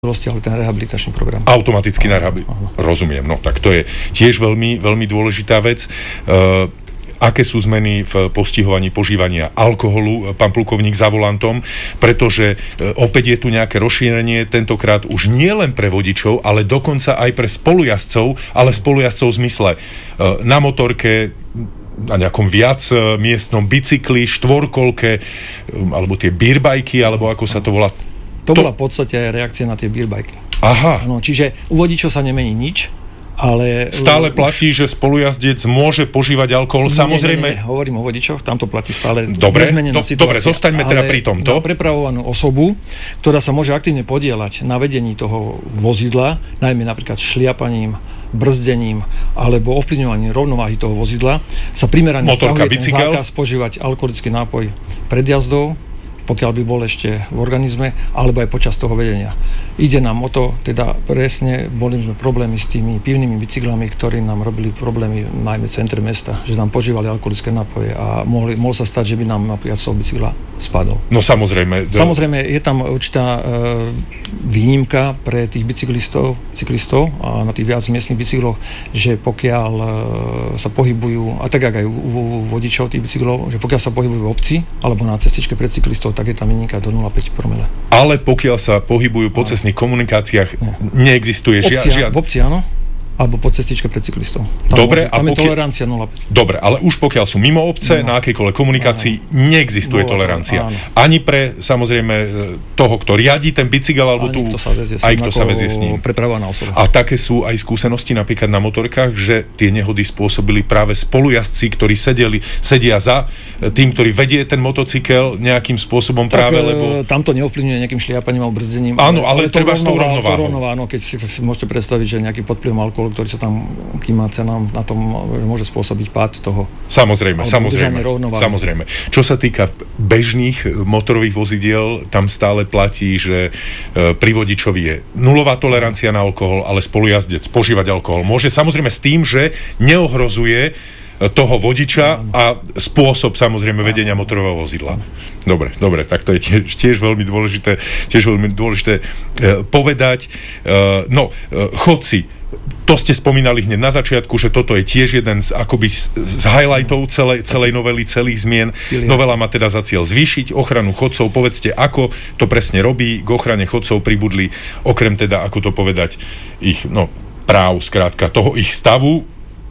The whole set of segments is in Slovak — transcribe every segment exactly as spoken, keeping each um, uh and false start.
ale ten rehabilitačný program. Automaticky na rehabilitačný. Rozumiem, no tak to je tiež veľmi, veľmi dôležitá vec. Uh, aké sú zmeny v postihovaní požívania alkoholu, pán plukovník, za volantom, pretože uh, opäť je tu nejaké rozšírenie, tentokrát už nie len pre vodičov, ale dokonca aj pre spolujazdcov, ale spolujazdcov v zmysle uh, na motorke, na nejakom viac miestnom bicykli, štvorkolke, alebo tie beerbajky, alebo ako sa to volá. To, to bola v podstate aj reakcia na tie beerbajky. Aha. No, čiže u vodičov sa nemení nič, ale... Stále už... platí, že spolujazdec môže požívať alkohol, nie, samozrejme... Nie, nie, nie, hovorím o vodičoch, tam to platí stále dobre, nezmenená do, situácia. Dobre, zostaňme teda pri tomto. Na prepravovanú osobu, ktorá sa môže aktívne podieľať na vedení toho vozidla, najmä napríklad šliapaním, brzdením alebo ovplyvňovaním rovnováhy toho vozidla, sa primerane vzťahuje ten zákaz požívať alkoholický nápoj pred jazdou, pokiaľ by bol ešte v organizme, alebo aj počas toho vedenia. Ide nám o to, teda presne, boli sme problémy s tými pivnými bicyklami, ktorí nám robili problémy najmä v centre mesta, že nám požívali alkoholické nápoje a mohli, mohlo sa stať, že by nám napríklad z toho bicykla spadol. No samozrejme. Do... Samozrejme, je tam určitá e, výnimka pre tých bicyklistov, cyklistov a na tých viac miestnych bicykloch, že pokiaľ e, sa pohybujú, a tak aj u, u vodičov tých bicyklov, že pokiaľ sa pohybujú v obci alebo na cestičke pre cyklistov, tak je tam výnimka do nula celá päť promile. Ale pokiaľ sa pohybujú po cestných komunikáciách, nie. neexistuje žia, žiadna... V obci áno, alebo po cestičke pre cyklistov. Tam, Dobre, môže, tam a je pokiaľ... tolerancia nula celá päť. Dobre, ale už pokiaľ sú mimo obce, no. na akejkoľvek komunikácii, áno. neexistuje Bolo, tolerancia. Áno. Ani pre, samozrejme, toho, kto riadi ten bicykel, alebo tu... Aj kto sa vezie s ním. Prepravovaná osoba. A také sú aj skúsenosti napríklad na motorkách, že tie nehody spôsobili práve spolujazdci, ktorí sedeli, sedia za tým, ktorý vedie ten motocykel nejakým spôsobom tak, práve, lebo... Tam to neovplyvňuje nejakým šliapaním alebo brzdením. Áno, ale, ale treba s tou rovnováhou. Áno, keď si, si môžete predstaviť, že nejaký pod vplyvom alkoholu, ktorý sa tam kýmáce nám na tom môže spôsobiť pád toho. Samozrejme, samozrejme, samozrejme. Čo sa týka bežných motorových vozidiel, tam stále platí, že pri vodičovi je nulová tolerancia na alkohol, ale spolujazdec požívať alkohol môže, samozrejme s tým, že neohrozuje toho vodiča a spôsob samozrejme vedenia motorového vozidla. Dobre, dobre, tak to je tiež, tiež veľmi dôležité, tiež veľmi dôležité e, povedať. E, no, e, chodci, to ste spomínali hneď na začiatku, že toto je tiež jeden z, akoby z highlightov celej, celej novely, celých zmien. Novela má teda za cieľ zvýšiť ochranu chodcov. Povedzte, ako to presne robí. K ochrane chodcov pribudli, okrem teda, ako to povedať, ich no, práv, skrátka, toho ich stavu,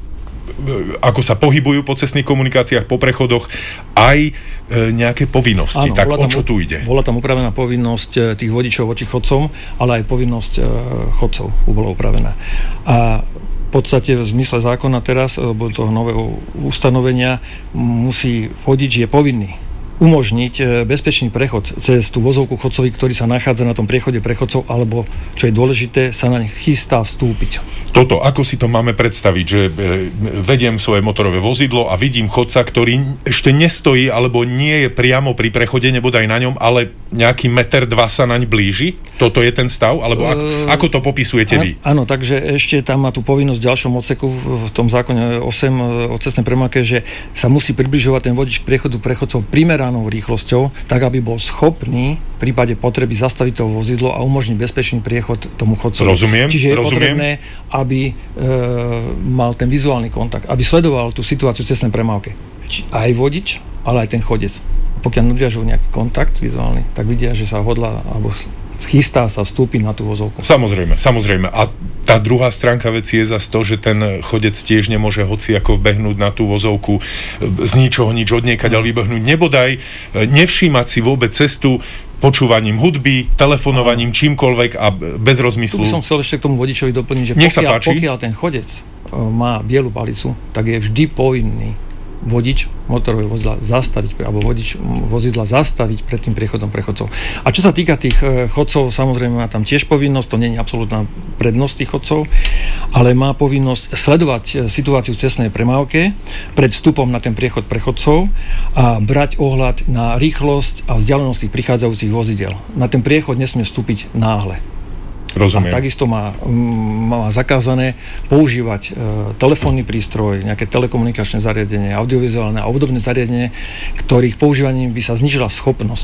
ako sa pohybujú po cestných komunikáciách, po prechodoch, aj e, nejaké povinnosti. Áno, tak o čo tu ide? Bola tam upravená povinnosť tých vodičov voči chodcom, ale aj povinnosť e, chodcov bola upravená. A v podstate v zmysle zákona teraz, alebo toho nového ustanovenia, musí vodič je povinný umožniť bezpečný prechod cez tú vozovku chodcový, ktorý sa nachádza na tom priechode prechodcov, alebo, čo je dôležité, sa na ne chystá vstúpiť. Toto, ako si to máme predstaviť, že vediem svoje motorové vozidlo a vidím chodca, ktorý ešte nestojí, alebo nie je priamo pri prechode, nebodaj na ňom, ale nejaký meter, dva sa naň blíži? Toto je ten stav? Alebo ako, ako to popisujete vy? Áno, takže ešte tam má tú povinnosť v ďalšom odseku v tom zákone osem o cestnej premávke, že sa musí približovať ten vodič k priechodu prechodcov primeranou rýchlosťou, tak aby bol schopný v prípade potreby zastaviť to vozidlo a umožniť bezpečný priechod tomu chodcovi. Rozumiem, Čiže je rozumiem. potrebné, aby e, mal ten vizuálny kontakt, aby sledoval tú situáciu v cestnej premávke. Či aj vodič, ale aj ten chodec. Pokiaľ nadviažú nejaký kontakt vizuálny, tak vidia, že sa hodlá alebo chystá sa vstúpiť na tú vozovku. Samozrejme, samozrejme. A tá druhá stránka veci je zase to, že ten chodec tiež nemôže hoci ako vbehnúť na tú vozovku z ničoho nič odniekať, ale vybehnúť nebodaj, nevšímať si vôbec cestu počúvaním hudby, telefonovaním, čímkoľvek a bez rozmyslu. Tu by som chcel ešte k tomu vodičovi doplniť, že pokiaľ, pokiaľ ten chodec má bielu palicu, tak je vždy povinný vodič motorového vozidla zastaviť, alebo vodič vozidla zastaviť pred tým priechodom prechodcov. A čo sa týka tých chodcov, samozrejme má tam tiež povinnosť, to nie je absolútna prednosť tých chodcov, ale má povinnosť sledovať situáciu v cestnej premávke pred vstupom na ten priechod prechodcov a brať ohľad na rýchlosť a vzdialenosť tých prichádzajúcich vozidel. Na ten priechod nesmie vstúpiť náhle. Rozumiem. A takisto má, má zakázané používať e, telefónny prístroj, nejaké telekomunikačné zariadenie, audiovizuálne a obdobné zariadenie, ktorých používaním by sa znížila schopnosť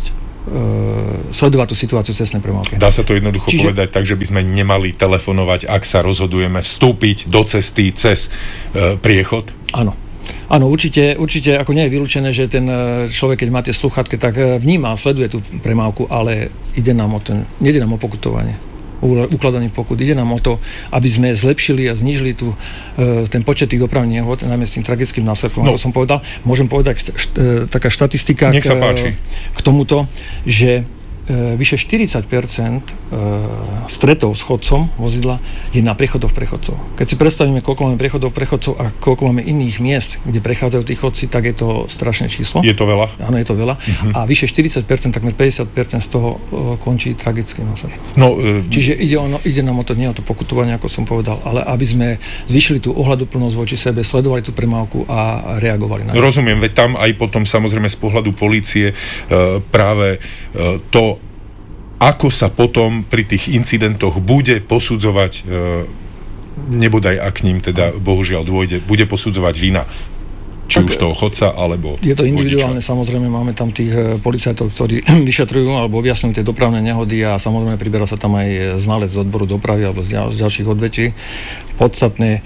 sledovať tú situáciu cestnej premávky. Dá sa to jednoducho Čiže... povedať tak, že by sme nemali telefonovať, ak sa rozhodujeme vstúpiť do cesty cez e, priechod? Áno. Áno, určite, určite ako nie je vylúčené, že ten človek, keď má tie sluchátky, tak vníma a sleduje tú premávku, ale ide nám o ten, nejde nám o pokutovanie, ukladanie pokut. Ide nám o to, aby sme zlepšili a znížili tú, ten počet tých dopravných nehôd, najmä s tým tragickým následkom, no. ako som povedal. Môžem povedať št, taká štatistika Nech sa páči. K tomuto, že vyše štyridsať percent stretov s chodcom vozidla je na priechodoch prechodcov. Keď si predstavíme, koľko máme priechodov prechodcov a koľko máme iných miest, kde prechádzajú tí chodci, tak je to strašné číslo. Je to veľa? Áno, je to veľa. Uh-huh. A vyše štyridsať percent, takmer päťdesiat percent z toho končí tragickým následkom. No, uh, Čiže ide, ono, ide nám o to, nie o to pokutovanie, ako som povedal, ale aby sme zvýšili tú ohľaduplnosť voči sebe, sledovali tú premávku a reagovali na to. Rozumiem, veď tam aj potom samozrejme z pohľadu polície uh, práve uh, to, ako sa potom pri tých incidentoch bude posudzovať, e, nebodaj ak k ním teda bohužiaľ dôjde, bude posudzovať vina. Či tak už toho chodca, alebo je to individuálne, vodiča. Samozrejme, máme tam tých policajtov, ktorí vyšetrujú alebo objasňujú tie dopravné nehody a samozrejme priberá sa tam aj znalec z odboru dopravy alebo z, ďal, z ďalších odvetví. Podstatné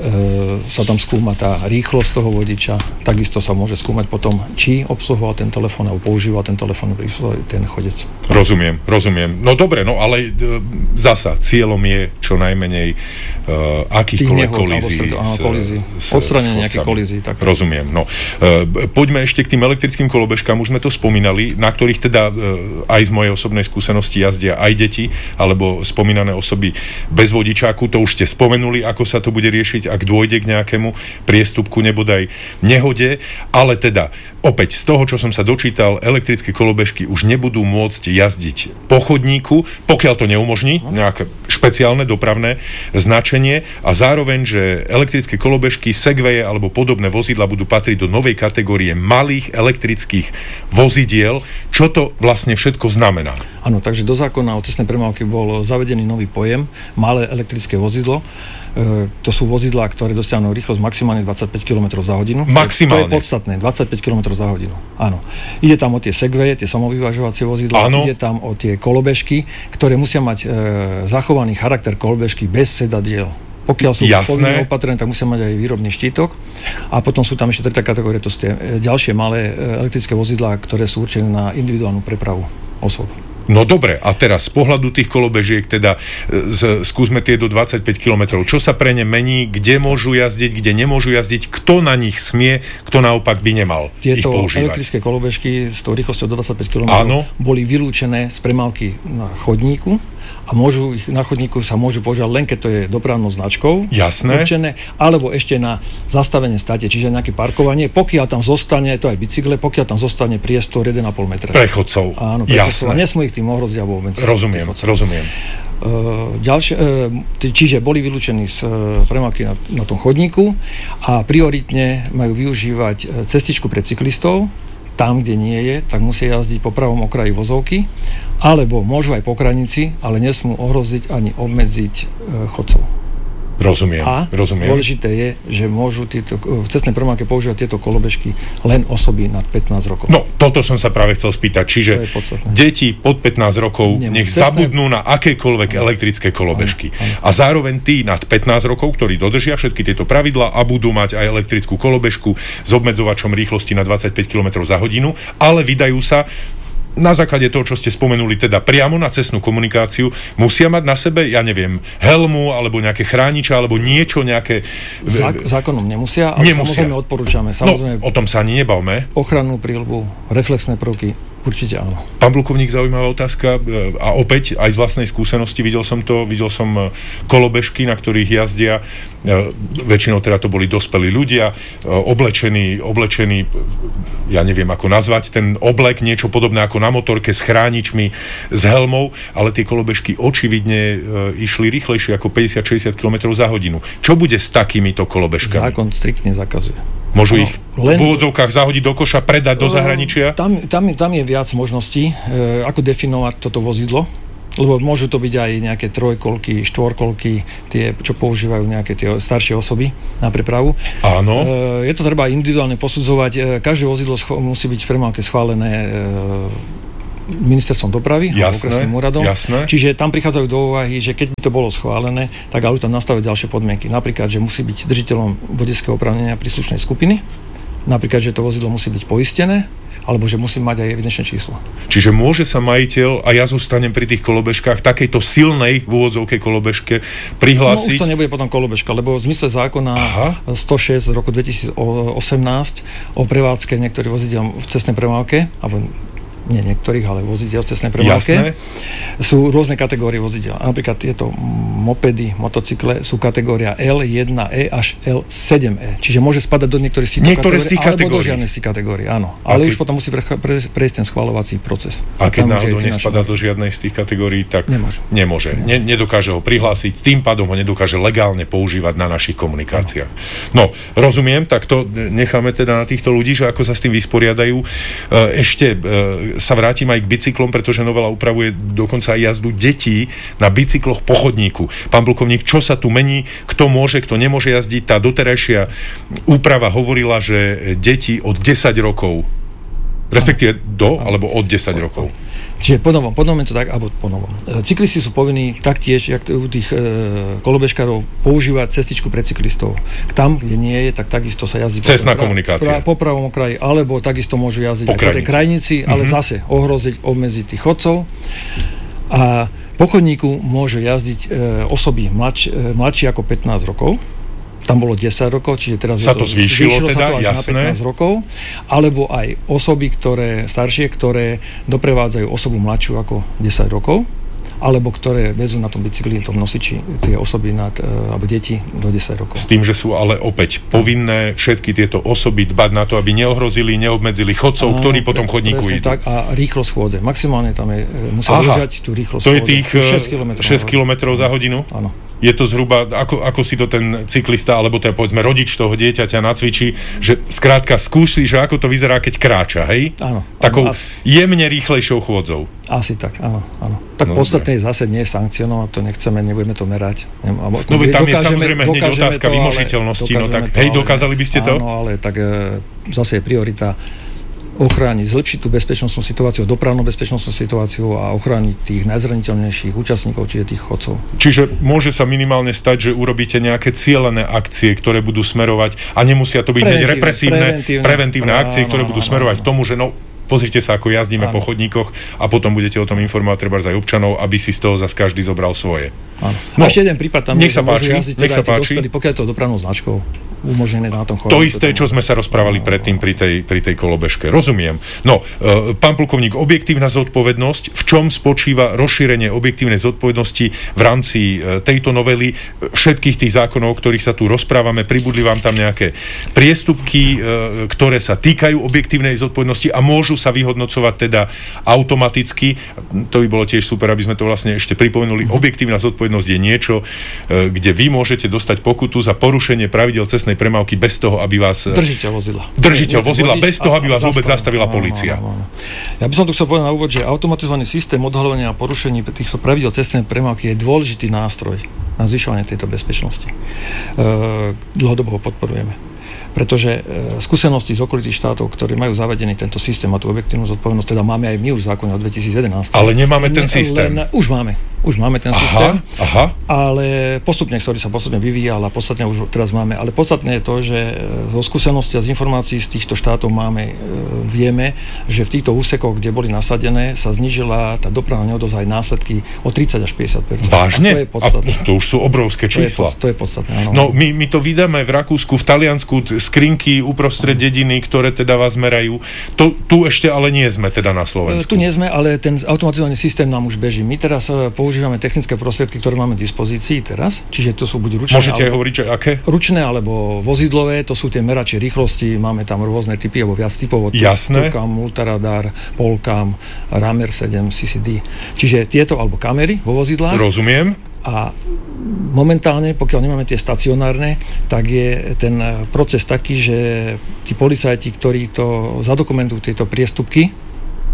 E, sa tam skúma tá rýchlosť toho vodiča, takisto sa môže skúmať potom, či obsluhoval ten telefón alebo používal ten telefón ten chodec. Rozumiem, rozumiem. No dobre, no ale e, zasa, cieľom je čo najmenej e, akýchkoľvek kolízií. Odstranenie nejakých kolízií. Tak. Rozumiem, no. E, poďme ešte k tým elektrickým kolobežkám, už sme to spomínali, na ktorých teda e, aj z mojej osobnej skúsenosti jazdia aj deti, alebo spomínané osoby bez vodičáku, to už ste spomenuli, ako sa to bude riešiť, ak dôjde k nejakému priestupku, nebodaj nehode, ale teda opäť z toho, čo som sa dočítal, elektrické kolobežky už nebudú môcť jazdiť po chodníku, pokiaľ to neumožní nejaké špeciálne dopravné značenie a zároveň, že elektrické kolobežky, segwaye alebo podobné vozidla budú patriť do novej kategórie malých elektrických vozidiel. Čo to vlastne všetko znamená? Áno, takže do zákona o cestnej premávke bol zavedený nový pojem, malé elektrické vozidlo. E, to sú vozidlá, ktoré dosiahnu rýchlosť maximálne dvadsaťpäť kilometrov za hodinu. Maximálne? To je podstatné, dvadsaťpäť kilometrov za hodinu. Áno. Ide tam o tie segwaye, tie samovyvažovacie vozidlá, ide tam o tie kolobežky, ktoré musia mať e, zachovaný charakter kolobežky bez sedadiel. Pokiaľ sú povinné opatrené, tak musia mať aj výrobný štítok. A potom sú tam ešte tretia kategória, to sú tie ďalšie malé elektrické vozidlá, ktoré sú určené na individuálnu prepravu osôb. No dobre, a teraz z pohľadu tých kolobežiek, teda z, skúsme tie do dvadsaťpäť kilometrov. Čo sa pre ne mení, kde môžu jazdiť, kde nemôžu jazdiť, kto na nich smie, kto naopak by nemal Tieto ich používať. Tieto elektrické kolobežky s tou rýchlosťou do dvadsaťpäť kilometrov boli vylúčené z premávky na chodníku a môžu ich na chodníku sa môžu používať len keď to je dopravnou značkou. Jasné. Určené, alebo ešte na zastavenie státe, čiže nejaké parkovanie. Pokiaľ tam zostane, to aj bicykle, pokiaľ tam zostane priestor jeden a pol metra. Pre chodcov. Áno, pre chodcov. Nesmú ich tým ohroziť vôbec. Rozumiem, rozumiem. Uh, ďalšie, uh, čiže boli vylúčení z uh, premávky na, na tom chodníku a prioritne majú využívať cestičku pre cyklistov. Tam, kde nie je, tak musia jazdiť po pravom okraji vozovky, alebo môžu aj po krajnici, ale nesmú ohroziť ani obmedziť e, chodcov. Rozumiem, a rozumiem. dôležité je, že môžu tieto, v cestnej premávke používať tieto kolobežky len osoby nad pätnásť rokov. No, toto som sa práve chcel spýtať. Čiže deti pod pätnásť rokov Nemôžu. nech cestné... zabudnú na akékoľvek ano. elektrické kolobežky. Ano. Ano. A zároveň tí nad pätnásť rokov, ktorí dodržia všetky tieto pravidlá a budú mať aj elektrickú kolobežku s obmedzovačom rýchlosti na dvadsaťpäť kilometrov za hodinu, ale vydajú sa na základe toho, čo ste spomenuli, teda priamo na cestnú komunikáciu, musia mať na sebe, ja neviem, helmu, alebo nejaké chrániče, alebo niečo, nejaké... Zák- zákonom nemusia, ale nemusia. Samozrejme odporúčame. Samozrejme, no, o tom sa ani nebavme. Ochrannú príľbu, reflexné prvky, určite áno. Pán plukovník, zaujímavá otázka a opäť aj z vlastnej skúsenosti videl som to, videl som kolobežky, na ktorých jazdia, väčšinou teda to boli dospelí ľudia, oblečení, oblečení, ja neviem ako nazvať ten oblek, niečo podobné ako na motorke s chráničmi, s helmou, ale tie kolobežky očividne išli rýchlejšie ako päťdesiat šesťdesiat kilometrov za hodinu. Čo bude s takýmito kolobežkami? Zákon striktne zakazuje. Môžu ano, ich len v úvodzovkách zahodiť do koša, predať do zahraničia? Tam, tam, tam je viac možností, e, ako definovať toto vozidlo, lebo môžu to byť aj nejaké trojkolky, štvorkolky, tie, čo používajú nejaké tie staršie osoby na prepravu. Áno. E, je to treba individuálne posudzovať. E, každé vozidlo scho- musí byť v premávke schválené e, ministerstvom dopravy, okresným úradom. Jasné. Čiže tam prichádzajú do úvahy, že keď by to bolo schválené, tak ale tam nastavujú ďalšie podmienky. Napríklad, že musí byť držiteľom vodičského oprávnenia príslušnej skupiny, napríklad, že to vozidlo musí byť poistené, alebo že musí mať aj evidenčné číslo. Čiže môže sa majiteľ, a ja zostanem pri tých kolobežkách, takejto silnej v úvodzovke kolobežke prihlásiť? No už to nebude potom kolobežka, lebo v zmysle zákona Aha. sto šesť z roku dvetisícosemnásť o prevádzke niektorých vozidel v cestnej premávke, alebo nie niektorých, ale vozidel v cestnej premávke, sú rôzne kategórie vozidel. Napríklad tieto mopedy, motocykle sú kategória el jeden é až el sedem é. Čiže môže spadať do niektorých z tých Niektoré kategórií, alebo do žiadnej z tých kategórií, áno. Ale keď... už potom musí pre, pre, prejsť ten schvaľovací proces. A, a keď náhodou nespadá do žiadnej z tých kategórií, tak nemôže. nemôže. Ne, nedokáže ho prihlásiť, tým pádom ho nedokáže legálne používať na našich komunikáciách. No, rozumiem, tak to necháme teda na týchto ľudí, že ako sa s tým vysporiadajú. Ešte sa vrátim aj k bicyklom, pretože novela upravuje dokonca aj jazdu detí na bicykloch po chodníku. Pán plukovník, čo sa tu mení? Kto môže, kto nemôže jazdiť? Tá doterajšia úprava hovorila, že deti od desať rokov, respektíve do, alebo od desať rokov. Čiže po novom, po novom to tak, alebo po novom. Cyklisti sú povinní taktiež, jak u tých e, kolobežkárov, používať cestičku pre cyklistov. Tam, kde nie je, tak takisto sa jazdí cestná komunikácia. Pra, po pravom okraji, alebo takisto môžu jazdiť po aj krajnici, ale mm-hmm. zase ohroziť, obmedziť tých chodcov. A po chodníku môže jazdiť e, osoby mladš, e, mladšie ako pätnásť rokov. Tam bolo desať rokov, čiže teraz sa to, to zvýšilo, zvýšilo teda, sa to až jasné. na pätnásť rokov, alebo aj osoby, ktoré staršie, ktoré doprevádzajú osobu mladšiu ako desať rokov, alebo ktoré vezú na tom bicykli, tom nosiči, tie osoby nad, alebo deti do desať rokov. S tým, že sú ale opäť povinné všetky tieto osoby dbať na to, aby neohrozili, neobmedzili chodcov, a, ktorí potom chodníku idú. Tak, a rýchlosť chôdze. Maximálne tam je, musia držať tú rýchlosť chôdze. To je tých šesť kilometrov za hodinu? Áno. Je to zhruba, ako, ako si to ten cyklista, alebo teda povedzme rodič toho dieťaťa nacvičí, že skrátka skúsi, že ako to vyzerá, keď kráča, hej? Áno. Takou áno, jemne rýchlejšou chôdzou. Asi tak, áno, áno. Tak no, podstatné je zase nie sankcionovať, to nechceme, nebudeme to merať. Alebo, no veď tam je samozrejme hneď otázka to, vymožiteľnosti, no tak to, hej, dokázali by ste to? Áno, ale tak e, zase je priorita ochrániť, zlepšiť tú bezpečnostnú situáciu, dopravnú bezpečnostnú situáciu a ochrániť tých najzraniteľnejších účastníkov, čiže tých chodcov. Čiže môže sa minimálne stať, že urobíte nejaké cielené akcie, ktoré budú smerovať, a nemusia to byť hneď represívne, preventívne, preventívne akcie, ktoré budú smerovať k tomu, že no, pozrite sa, ako jazdíme áno. po chodníkoch, a potom budete o tom informovať treba aj občanov, aby si z toho zase každý zobral svoje. Áno. No, a ešte jeden prípad tam, nech sa páči, jazdiť nech sa páči. Dospelí, pokiaľ je to dopravnou značkou umožnené na tom chodníku. To isté, čo sme sa rozprávali predtým pri tej, pri tej kolobežke. Rozumiem. No, e, pán plukovník, objektívna zodpovednosť, v čom spočíva rozšírenie objektívnej zodpovednosti v rámci e, tejto novely všetkých tých zákonov, o ktorých sa tu rozprávame? Pribudli vám tam nejaké priestupky, e, ktoré sa týkajú objektívnej zodpovednosti a môžu sa vyhodnocovať teda automaticky. To by bolo tiež super, aby sme to vlastne ešte pripomenuli. Mm-hmm. Objektívna zodpovednosť je niečo, e, kde vy môžete dostať pokutu za porušenie pravidel cestnej premávky bez toho, aby vás... Držiteľ vozidla. Držiteľ vozidla, bez toho, aby vás vôbec zastavila polícia. Ja by som tu chcel povedať na úvod, že automatizovaný systém odhaľovania a porušení týchto pravidel cestnej premávky je dôležitý nástroj na zvyšovanie tejto bezpečnosti. E, dlhodobo ho podporujeme. Pretože e, skúsenosti z okolitých štátov, ktoré majú zavedený tento systém a tú objektívnu zodpovednosť, teda máme aj my už v zákone od dvetisícjedenásť. Ale nemáme ten systém. Len, už máme. Už máme ten aha, systém. Aha. Ale postupne, ktorý sa postupne vyvíjal a podstatne už teraz máme. Ale podstatné je to, že zo skúsenosti a z informácií z týchto štátov máme, e, vieme, že v týchto úsekoch, kde boli nasadené, sa znížila tá dopravná neodozva aj následky o tridsať až päťdesiat percent. Vážne? A to je podstatné. A to už sú obrovské čísla. To je, to je podstatné, áno. No, my, my to vydáme v Rakúsku, v Taliansku, skrinky uprostred dediny, ktoré teda vás merajú. To, tu ešte ale nie sme teda na Slovensku. Tu nie sme, ale ten automatizovaný systém nám už beží. My teraz používame technické prostriedky, ktoré máme k dispozícii teraz, čiže to sú buď ručné, môžete aj hovoriť, že aké? Ručné alebo vozidlové, to sú tie meračie rýchlosti, máme tam rôzne typy, alebo viac typov, od Jasné. Polkam, Multaradar, Polkam, Ramer sedem, C C D. Čiže tieto, alebo kamery vo vozidlách. Rozumiem. A momentálne, pokiaľ nemáme tie stacionárne, tak je ten proces taký, že tí policajti, ktorí to zadokumentujú, tieto priestupky,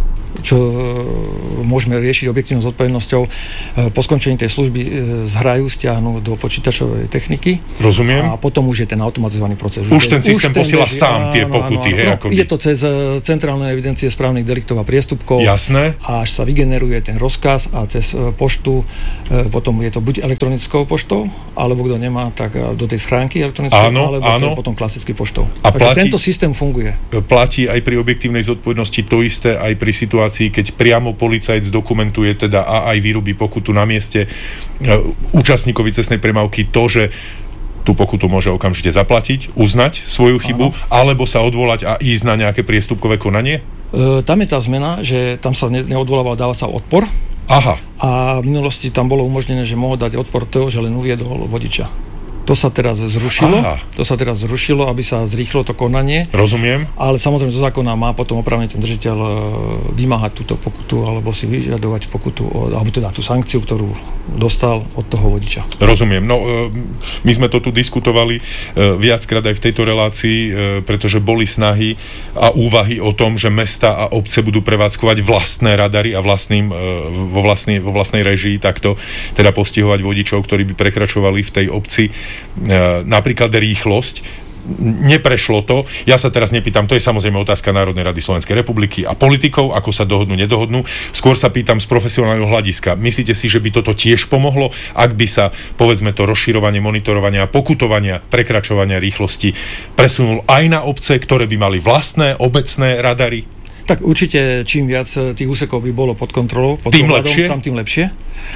čo môžeme riešiť objektívnou zodpovednosťou. Po skončení tej služby zhrajú, stiahnu do počítačovej techniky. Rozumiem. A potom už je ten automatizovaný proces. Už ten systém už ten posiela beží, sám tie pokuty. Áno, áno, hej, no, ide to cez centrálne evidencie správnych deliktov a priestupkov. Jasné. A až sa vygeneruje ten rozkaz a cez poštu, potom je to buď elektronickou poštou, alebo kto nemá, tak do tej schránky elektronickej, áno, alebo áno. potom klasický poštou. A Takže platí, tento systém funguje. Platí aj pri objektívnej zodpovednosti to isté aj pri situácii, keď priamo policajt zdokumentuje teda a aj vyrobí pokutu na mieste účastníkovi cestnej premávky to, že tú pokutu môže okamžite zaplatiť, uznať svoju chybu, áno. alebo sa odvolať a ísť na nejaké priestupkové konanie? E, tam je tá zmena, že tam sa ne, neodvolával, dáva sa odpor. Aha. A v minulosti tam bolo umožnené, že mohol dať odpor toho, že len uviedol vodiča. To sa teraz zrušilo, Aha. to sa teraz zrušilo, aby sa zrýchlo to konanie. Rozumiem. Ale samozrejme zo zákona má potom opravne ten držiteľ vymáhať túto pokutu alebo si vyžadovať pokutu, alebo teda tú sankciu, ktorú dostal od toho vodiča. Rozumiem. No, my sme to tu diskutovali viackrát aj v tejto relácii, pretože boli snahy a úvahy o tom, že mesta a obce budú prevádzkovať vlastné radary a vlastným, vo, vlastnej, vo vlastnej režii takto teda postihovať vodičov, ktorí by prekračovali v tej obci napríklad rýchlosť. Neprešlo to. Ja sa teraz nepýtam, to je samozrejme otázka Národnej rady Slovenskej republiky a politikov, ako sa dohodnú, nedohodnú. Skôr sa pýtam z profesionálneho hľadiska. Myslíte si, že by toto tiež pomohlo, ak by sa, povedzme, to rozširovanie, monitorovania a pokutovania, prekračovania rýchlosti presunul aj na obce, ktoré by mali vlastné obecné radary? Tak určite čím viac tých úsekov by bolo pod kontrolou, pod tým dohľadom, lepšie? Tam tým lepšie.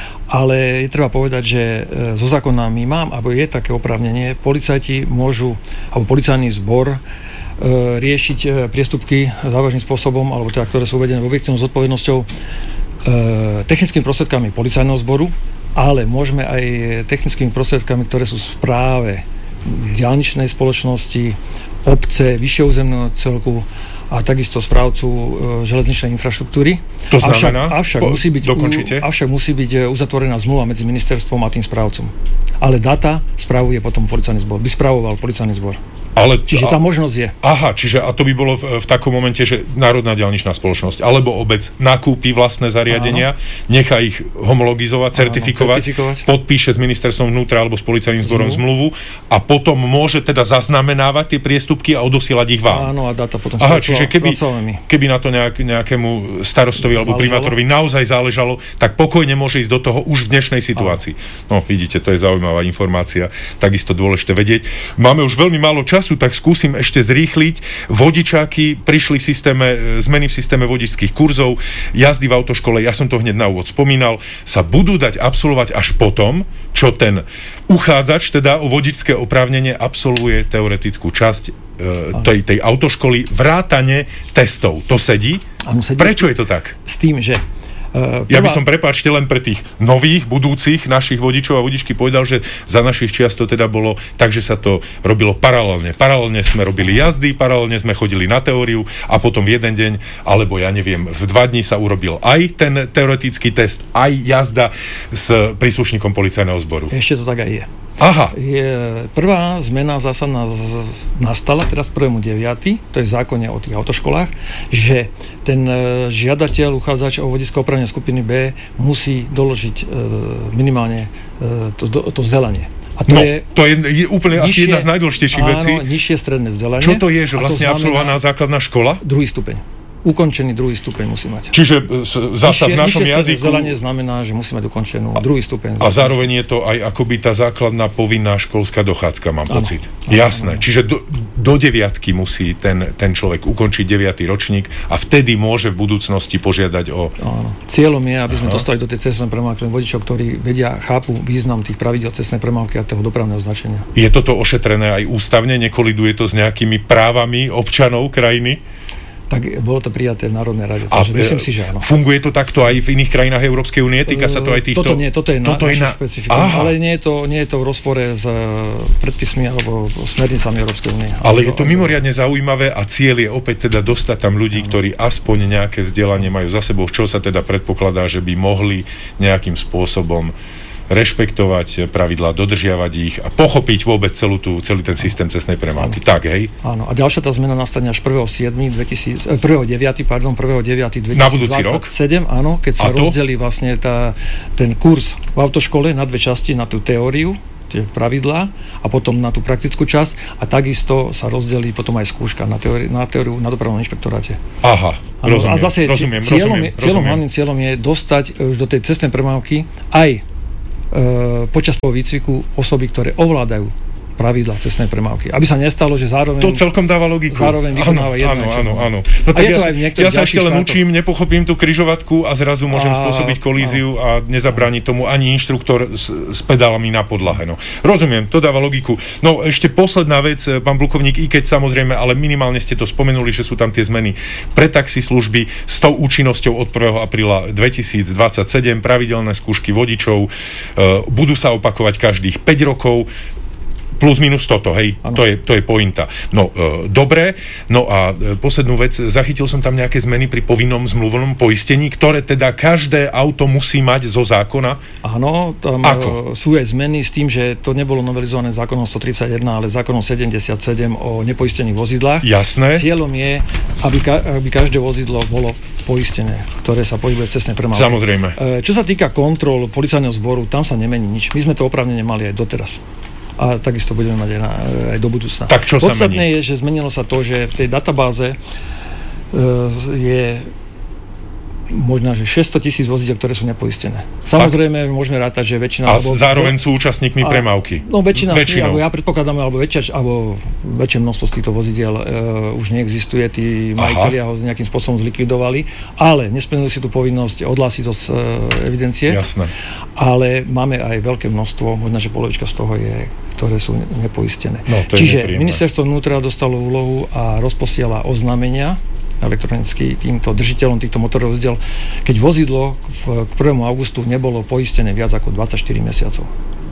Ale je treba povedať, že zo zákona my mám, alebo je také oprávnenie, policajti môžu, alebo policajný zbor e, riešiť priestupky závažným spôsobom, alebo teda, ktoré sú uvedené objektívnou zodpovednosťou e, technickými prostriedkami policajného zboru, ale môžeme aj technickými prostriedkami, ktoré sú v správe diaľničnej spoločnosti, obce, vyššieho územného celku a takisto správcu e, železničnej infraštruktúry. To znamená? Avšak, avšak, po, musí byť, u, avšak musí byť uzatvorená zmluva medzi ministerstvom a tým správcom. Ale data spravuje potom policajný zbor. By spravoval policajný zbor. Ale, čiže tá možnosť je. Aha, čiže a to by bolo v, v takom momente, že Národná diaľničná spoločnosť alebo obec nakúpi vlastné zariadenia, áno. nechá ich homologizovať, certifikovať, áno, certifikovať, podpíše s ministerstvom vnútra alebo s policajným zborom zmluvu a potom môže teda zaznamenávať tie priestupky a odosielať ich vám. Áno, a dáta potom Aha, čiže keby, keby na to nejak, nejakému starostovi alebo záležalo. Primátorovi naozaj záležalo, tak pokojne môže ísť do toho už v dnešnej situácii. Áno. No, vidíte, to je zaujímavá informácia, takisto dôležité vedieť. Máme už veľmi málo času, tak skúsim ešte zrýchliť. Vodičáky, prišli v systéme, zmeny v systéme vodičských kurzov, jazdy v autoškole, ja som to hneď na úvod spomínal, sa budú dať absolvovať až potom, čo ten uchádzač, teda o vodičské oprávnenie, absolvuje teoretickú časť e, tej, tej autoškoly, vrátane testov. To sedí? Ano, sedí. Prečo je to tak? S tým, že Prvá... Ja by som, prepáčte, len pre tých nových, budúcich našich vodičov a vodičky povedal, že za našich čias to teda bolo tak, že sa to robilo paralelne. Paralelne sme robili jazdy, paralelne sme chodili na teóriu a potom v jeden deň, alebo ja neviem, v dva dní sa urobil aj ten teoretický test, aj jazda s príslušníkom policajného zboru. Ešte to tak aj je. Aha. Je, prvá zmena zásadná nastala teraz prvému deviateho to je v zákone o tých autoškolách, že ten žiadateľ, uchádzač o vodičské oprávnenie skupiny B musí doložiť e, minimálne e, to, to vzdelanie. A to, no, je, to je, je úplne nižšie, asi jedna z najdôležitejších vecí. Áno, nižšie stredné vzdelanie. Čo to je, že vlastne absolvovaná základná škola? Druhý stupeň. Ukončený druhý stupeň musí mať. Čiže zasa v našom jazyku... Vzdelanie znamená, že musí mať ukončenú a, druhý stupeň. A zároveň je to aj akoby tá základná povinná školská dochádzka, mám ano, pocit. Ano, Jasné. Ano. Čiže do, do deviatky musí ten, ten človek ukončiť deviaty ročník a vtedy môže v budúcnosti požiadať o... Áno. Cieľom je, aby sme Aha. dostali do tej cestnej premávky vodičov, ktorí vedia, chápu význam tých pravidiel cestnej premávky a toho dopravného značenia. Je toto ošetrené aj ústavne? Nekoliduje to s nejakými právami občanov krajiny? Tak bolo to prijaté v Národnej rade. Takže myslím si, že áno. Funguje to takto aj v iných krajinách Európskej únie? Týka sa to aj týchto... Toto nie, toto je toto na, na... špecifikum. Ale nie je, to, nie je to v rozpore s predpismi alebo smernicami Európskej únie. Ale je to mimoriadne zaujímavé a cieľ je opäť teda dostať tam ľudí, áno. ktorí aspoň nejaké vzdelanie majú za sebou, čo sa teda predpokladá, že by mohli nejakým spôsobom rešpektovať pravidlá, dodržiavať ich a pochopiť vôbec celú tú, celý ten systém cestnej premávky. Tak, hej? Áno. A ďalšia tá zmena nastane až prvého deviateho pardon, prvého deviateho dvetisícdvadsaťsedem, áno, keď sa rozdelí vlastne tá, ten kurz v autoškole na dve časti, na tú teóriu, tie pravidlá a potom na tú praktickú časť a takisto sa rozdelí potom aj skúška na teóriu na, teóriu, na dopravnom inšpektoráte. Aha, ano, rozumiem. A zase rozumiem, cieľom, rozumiem, je, cieľom hlavným cieľom je dostať už do tej cestnej premávky aj e, počas toho výcviku osoby, ktoré ovládajú pravidlá cestnej premávky. Aby sa nestalo, že zároveň... To celkom dáva logiku. Zároveň vykonáva jedno. Áno, áno, áno. No, a je to ja, aj v niektorých ja sa ešte len učím, nepochopím tú križovatku a zrazu môžem a, spôsobiť kolíziu a, a nezabrániť tomu ani inštruktor s, s pedálami na podlahe. No. Rozumiem, to dáva logiku. No ešte posledná vec, pán plukovník, i keď samozrejme, ale minimálne ste to spomenuli, že sú tam tie zmeny pre taxislužby s tou účinnosťou od prvého apríla dvetisícdvadsaťsedem, pravidelné skúšky vodičov, e, budú sa opakovať každých päť rokov. Plus minus toto, hej, to je, to je pointa. No, e, dobre, no a e, poslednú vec, zachytil som tam nejaké zmeny pri povinnom zmluvnom poistení, ktoré teda každé auto musí mať zo zákona. Áno, tam Ako? sú aj zmeny s tým, že to nebolo novelizované zákonom stotridsaťjeden, ale zákonom sedemdesiatsedem o nepoistených vozidlách. Jasné. Cieľom je, aby, ka- aby každé vozidlo bolo poistené, ktoré sa pohybuje v cestnej premávke. Samozrejme. E, čo sa týka kontrol policajného zboru, tam sa nemení nič. My sme to oprávnene mali aj doteraz. A takisto budeme mať aj, na, aj do budúcna. Tak čo Podstatné sa mení? je, že zmenilo sa to, že v tej databáze e, je možno, že šesťsto tisíc vozidel, ktoré sú nepoistené. Fakt? Samozrejme, môžeme rátať, že väčšina... A alebo, zároveň sú účastníkmi a, premávky. No väčšina, nie, alebo ja predpokladám, alebo väčšia, alebo väčšie množstvo z týchto vozidiel e, už neexistuje, tí majitelia ho nejakým spôsobom zlikvidovali, ale nesplnili si tú povinnosť odhlásiť to z e, evidencie. Jasné. Ale máme aj veľké množstvo, možno, že polovička z toho je, ktoré sú nepoistené. No, Čiže ministerstvo vnútra dostalo úlohu a rozposiela oznámenia elektronicky týmto držiteľom týchto motorových vozidel, keď vozidlo v, k prvému augustu nebolo poistené viac ako dvadsaťštyri mesiacov.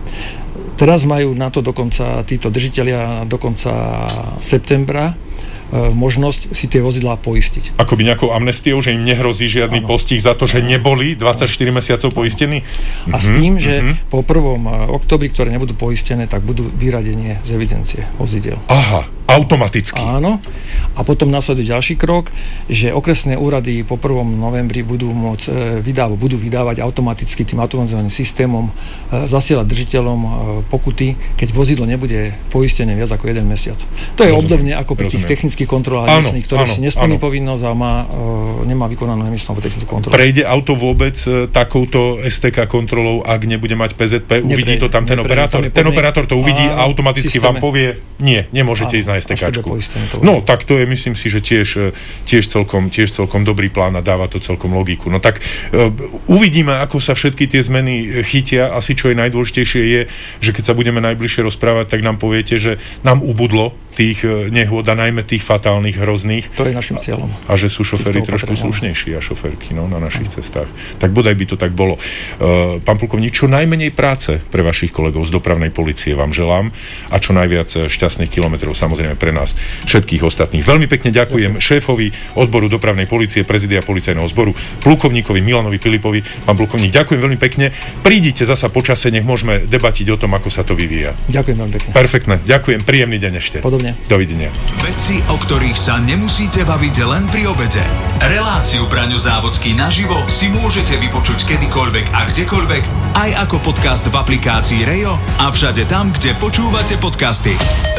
Teraz majú na to dokonca títo držitelia do konca septembra e, možnosť si tie vozidlá poistiť. Akoby nejakou amnestiou, že im nehrozí žiadny ano. postih za to, že neboli dvadsaťštyri mesiacov poistení? A s tým, že mm-hmm. po prvom októbri, ktoré nebudú poistené, tak budú vyradenie z evidencie vozidel. Aha, automaticky. Áno. A potom nasleduje ďalší krok, že okresné úrady po prvom novembri budú môcť e, vydávať, budú vydávať automaticky tým automatizovaným systémom e, zasielať držiteľom e, pokuty, keď vozidlo nebude poistené viac ako jeden mesiac. To je Rozumiem. obdobne ako pri tých technických kontrolách emisných, ktoré áno, si nesplní áno. povinnosť a má, e, nemá vykonanú emisnú alebo technickú kontrolu. Prejde auto vôbec e, takouto es té ká kontrolou, ak nebude mať pé zet pé? Uvidí Neprejde, to tam ten neprejde, operátor? Ten podmienk... operátor to uvidí a automaticky systéme. vám povie, nie, nemôžete áno, ísť na es té káčku. No, tak to je, myslím si, že tiež, tiež, celkom, tiež celkom dobrý plán a dáva to celkom logiku. No tak uh, uvidíme, ako sa všetky tie zmeny chytia. Asi čo je najdôležitejšie je, že keď sa budeme najbližšie rozprávať, tak nám poviete, že nám ubudlo tých nehôd a najmä tých fatálnych, hrozných. To je našim cieľom. A že sú šoféri trošku slušnejší a šoférky no, na našich no. cestách. Tak bodaj by to tak bolo. Uh, pán plukovník, čo najmenej práce pre vašich kolegov z dopravnej polície vám želám a čo najviac šťastných kilometrov samozrejme pre nás všetkých ostatných. Veľmi pekne ďakujem šéfovi odboru dopravnej polície, prezidia policajného zboru, plukovníkovi Milanovi Filipovi. Pán plukovník, ďakujem veľmi pekne. Prídite zasa počase, nech môžeme debatiť o tom, ako sa to vyvíja. Ďakujem veľmi pekne. Perfektne. Ďakujem. Príjemný deň ešte. Podobne. Dovidenia. Veci, o ktorých sa nemusíte baviť len pri obede. Reláciu Braňo Závodský naživo si môžete vypočuť kedykoľvek a kdekoľvek, aj ako podcast v aplikácii Rejo a všade tam, kde počúvate podcasty.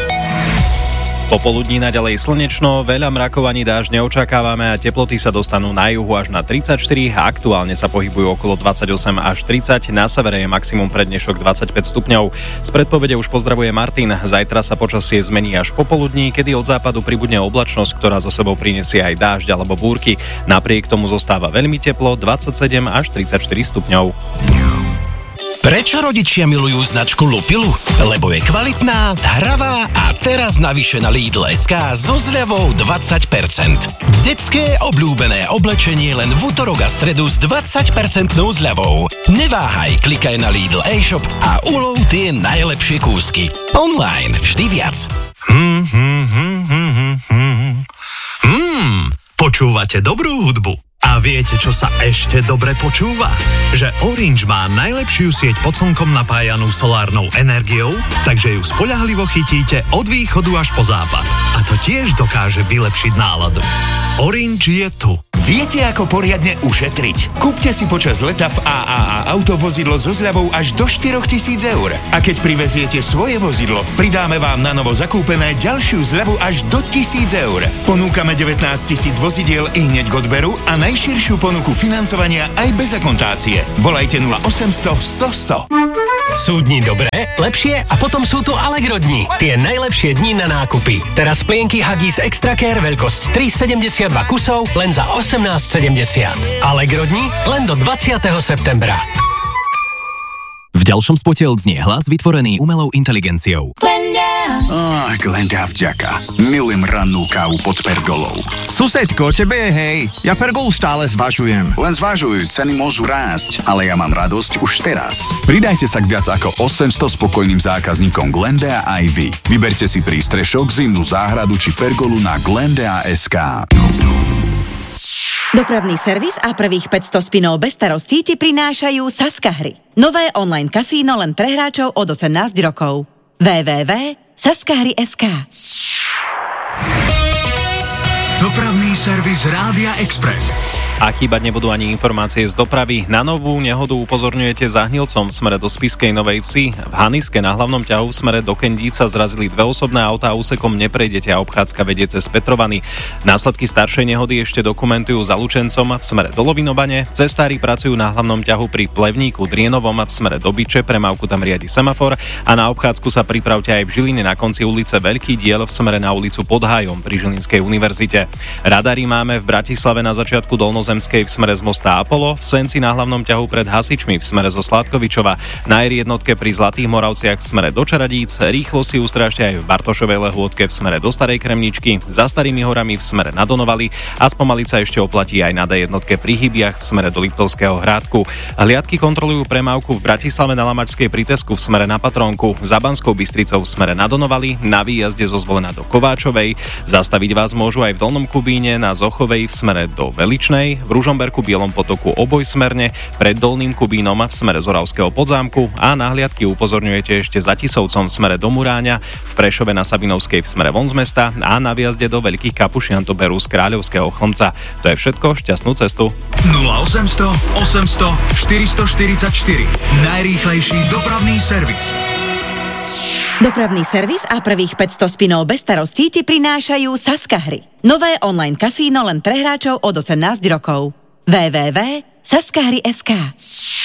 Popoludní naďalej slnečno, veľa mrakov ani dážď neočakávame a teploty sa dostanú na juhu až na tridsaťštyri a aktuálne sa pohybujú okolo dvadsaťosem až tridsať, na severe je maximum pre dnešok dvadsaťpäť stupňov. Z predpovede už pozdravuje Martin, zajtra sa počasie zmení až popoludní, kedy od západu pribudne oblačnosť, ktorá so sebou prinesie aj dážď alebo búrky. Napriek tomu zostáva veľmi teplo, dvadsaťsedem až tridsaťštyri stupňov. Prečo rodičia milujú značku Lupilu? Lebo je kvalitná, hravá a teraz navyše na Lidl bodka es ká so zľavou dvadsať percent. Detské obľúbené oblečenie len v utorok a stredu s dvadsať percent zľavou. Neváhaj, klikaj na Lidl e-shop a ulov tie najlepšie kúsky. Online vždy viac. Hmm, hmm, hmm, hmm, hmm. Hmm, počúvate dobrú hudbu. A viete, čo sa ešte dobre počúva? Že Orange má najlepšiu sieť pod slnkom napájanú solárnou energiou, takže ju spoľahlivo chytíte od východu až po západ. A to tiež dokáže vylepšiť náladu. Orange je tu. Viete, ako poriadne ušetriť? Kúpte si počas leta v á á á autovozidlo so zľavou až do štyrotisíc eur. A keď priveziete svoje vozidlo, pridáme vám na novo zakúpené ďalšiu zľavu až do tisíc eur. Ponúkame devätnásť tisíc vozidiel i hneď k odberu a najširšiu ponuku financovania aj bez akontácie. Volajte nula osemsto sto sto. Sú dni dobré, lepšie a potom sú tu Allegro dni. Tie najlepšie dni na nákupy. Teraz plienky Huggies Extra Care veľkosť tri sedemdesiatdva kusov len za osemnásť sedemdesiat. Allegro dni len do dvadsiateho septembra. V ďalšom spote odznie hlas vytvorený umelou inteligenciou. Ah, Glenda vďaka. Milujem rannú kávu pod pergolou. Susedko, tebe je hej. Ja pergolu stále zvažujem. Len zvažuj, ceny môžu rásť, ale ja mám radosť už teraz. Pridajte sa k viac ako osemsto spokojným zákazníkom Glenda aj vy. Vyberte si prístrešok, zimnú záhradu či pergolu na glenda bodka es ká. Dopravný servis a prvých päťsto spinov bez starostí ti prinášajú Saska hry. Nové online kasíno len pre hráčov od osemnásť rokov. w w w bodka saska hry bodka es ká. Dopravný servis Rádia Express. A chýbať nebudú ani informácie z dopravy. Na novú nehodu upozorňujete za Hnilcom v smere do Spišskej Novej Vsi. V Haniske na hlavnom ťahu v smere do Kendíc sa zrazili dve osobné autá a úsekom neprejdete a obchádzka vedie cez Petrovany. Následky staršej nehody ešte dokumentujú za Lučencom v smere do Lovinobane. Cestári pracujú na hlavnom ťahu pri Plevníku Drienovom v smere do Byče, premávku tam riadi semafor a na obchádzku sa pripravte aj v Žiline na konci ulice Veľký diel v smere na ulicu Pod Hájom pri Žilinskej univerzite. Radary máme v Bratislave na začiatku Dolnozemskej v smere z mosta Apollo, v Senci na hlavnom ťahu pred Hasičmi v smere zo Sládkovičova, na er jednotke pri Zlatých Moravciach v smere do Čaradíc, rýchlo si ustrážte aj v Bartošovej Lehôtke v smere do Starej Kremničky, za Starými horami v smere na Donovali a spomaliť sa ešte oplatí aj na dé jednotke pri Hybiach v smere do Liptovského Hrádku. Hliadky kontrolujú premávku v Bratislave na Lamačskej Pritesku v smere na Patrónku, za Banskou Bystricou v smere na Donovali, na výjazde zo Zvolena do Kováčovej, zastaviť vás môžu aj v Dolnom Kubíne na Zochovej v smere do Veličnej, v Ružomberku Bielom potoku obojsmerne, pred Dolným Kubínom v smere z Oravského Podzámku a na hliadky upozorňujete ešte za Tisovcom v smere do Muráňa, v Prešove na Sabinovskej v smere von z mesta a na výjazde do Veľkých Kapušian to berú z Kráľovského Chlmca. To je všetko, šťastnú cestu. nula osemsto osemsto štyristoštyridsaťštyri. Najrýchlejší dopravný servis. Dopravný servis a prvých päťsto spinov bez starostí ti prinášajú Saska hry. Nové online kasíno len pre hráčov od osemnásť rokov. w w w bodka saska hry bodka es ká.